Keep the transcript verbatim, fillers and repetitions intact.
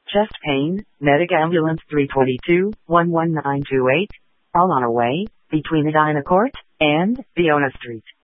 Chest pain, Medic Ambulance three two two, one one nine two eight. All on our way, between Edina Court and Fiona Street.